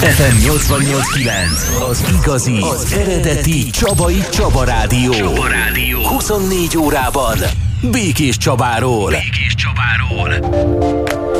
FM 88.9, az igazi, az eredeti Csabai Csaba Rádió. 24 órában Békés Csabáról.